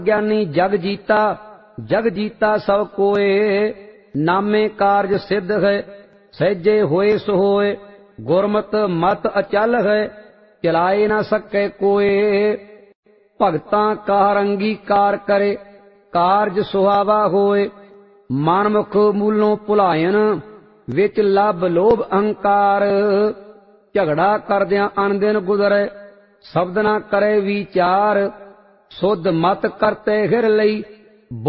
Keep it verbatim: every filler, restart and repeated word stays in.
ਗਿਆਨੀ ਜਗ ਜੀਤਾ, ਜਗ ਜੀਤਾ ਸਭ ਕੋਏ। ਨਾਮੇ ਕਾਰਜ ਸਿੱਧ ਹੈ, ਸਹਿਜੇ ਹੋਏ ਸੋ ਹੋਏ। ਗੁਰਮਤ ਮਤ ਅਚਲ ਹੈ, ਚਲਾਏ ਨਾ ਸਕੇ ਕੋਏ। ਭਗਤਾਂ ਕਾ ਅੰਗੀਕਾਰ ਕਰੇ, ਕਾਰਜ ਸੁਹਾਵਾ ਹੋਏ। ਮਨਮੁਖ ਮੂਲੋਂ ਭੁਲਾਇਨ, ਵਿੱਚ ਲੱਭ ਲੋਭ ਅਹੰਕਾਰ। ਝਗੜਾ ਕਰਦਿਆਂ ਅਣਦਿਨ ਗੁਜ਼ਰੇ, ਸ਼ਬਦ ਨਾ ਕਰੇ ਵਿਚਾਰ। ਸੁਧ ਮਤ ਕਰਤੇ ਹਿਰ ਲਈ,